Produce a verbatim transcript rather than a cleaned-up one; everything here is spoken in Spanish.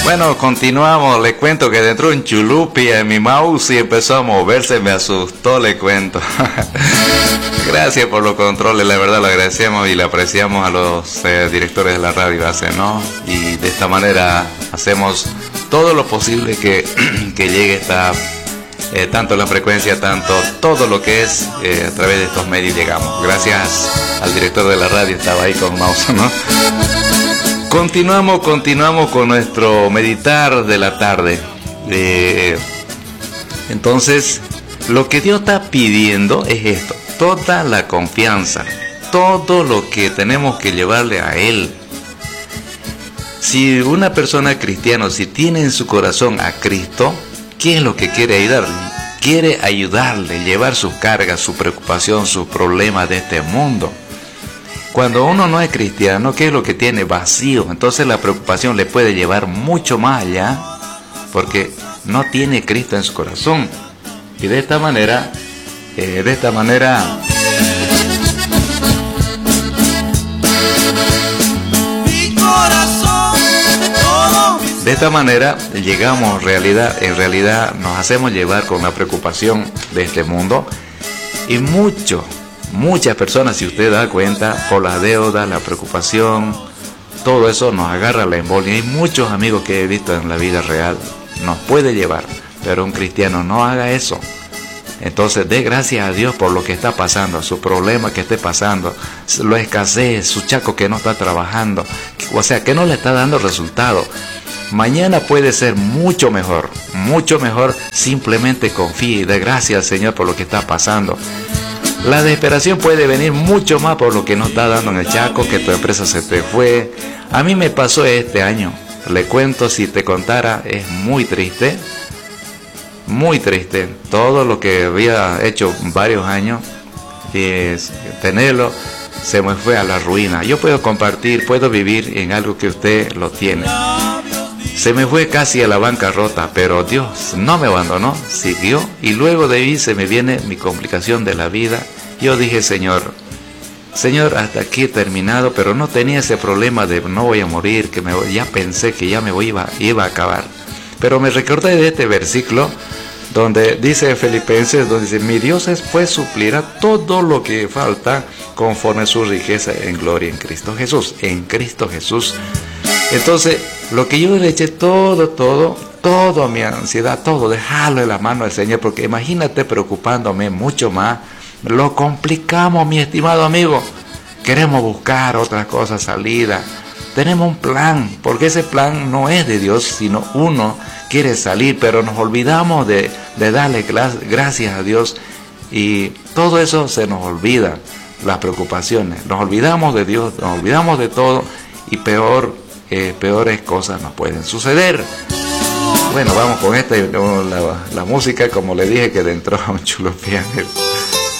Bueno, continuamos. Le cuento que dentro de un chulupi en mi mouse y empezó a moverse, me asustó, le cuento. Gracias por los controles, la verdad lo agradecemos y le apreciamos a los eh, directores de la radio, hace, ¿no? Y de esta manera hacemos todo lo posible que, que llegue esta, eh, tanto la frecuencia, tanto todo lo que es eh, a través de estos medios llegamos. Gracias al director de la radio, estaba ahí con mouse, ¿no? Continuamos, continuamos con nuestro meditar de la tarde. Eh, entonces, lo que Dios está pidiendo es esto, toda la confianza, todo lo que tenemos que llevarle a Él. Si una persona cristiana, si tiene en su corazón a Cristo, ¿qué es lo que quiere ayudarle? Quiere ayudarle, llevar sus cargas, su preocupación, sus problemas de este mundo. Cuando uno no es cristiano, ¿qué es lo que tiene? Vacío. Entonces la preocupación le puede llevar mucho más allá, porque no tiene Cristo en su corazón. Y de esta manera, eh, de esta manera, de esta manera llegamos realidad, en realidad nos hacemos llevar con la preocupación de este mundo y mucho. Muchas personas, si usted da cuenta, por la deuda, la preocupación, todo eso nos agarra la embolia. Hay muchos amigos que he visto en la vida real, nos puede llevar, pero un cristiano no haga eso. Entonces, dé gracias a Dios por lo que está pasando, su problema que esté pasando, la escasez, su chaco que no está trabajando, o sea, que no le está dando resultado. Mañana puede ser mucho mejor, mucho mejor, simplemente confíe y dé gracias al Señor por lo que está pasando. La desesperación puede venir mucho más por lo que no está dando en el Chaco, que tu empresa se te fue. A mí me pasó este año. Le cuento, si te contara, es muy triste. Muy triste. Todo lo que había hecho varios años, es, tenerlo, se me fue a la ruina. Yo puedo compartir, puedo vivir en algo que usted lo tiene. Se me fue casi a la bancarrota, pero Dios no me abandonó, siguió. Y luego de ahí se me viene mi complicación de la vida. Yo dije, Señor, Señor, hasta aquí he terminado, pero no tenía ese problema de no voy a morir, que me, ya pensé que ya me iba, iba a acabar. Pero me recordé de este versículo donde dice Filipenses, donde dice, mi Dios después suplirá todo lo que falta conforme a su riqueza en gloria en Cristo Jesús, en Cristo Jesús. Entonces, lo que yo le eché todo, todo, todo mi ansiedad, todo, dejarlo en la mano del Señor, porque imagínate preocupándome mucho más, lo complicamos, mi estimado amigo. Queremos buscar otras cosas, salida. Tenemos un plan, porque ese plan no es de Dios, sino uno quiere salir, pero nos olvidamos de, de darle gracias a Dios y todo eso se nos olvida, las preocupaciones. Nos olvidamos de Dios, nos olvidamos de todo y peor. Eh, peores cosas nos pueden suceder. Bueno, vamos con esta, la, la música, como le dije, que dentro a un chulo piano.